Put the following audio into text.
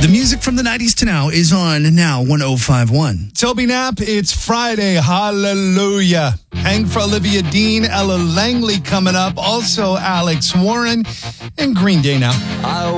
The music from the 90s to now is on Now 105.1. Toby Knapp, it's Friday. Hallelujah. Hang for Olivia Dean, Ella Langley coming up. Also Alex Warren and Green Day now.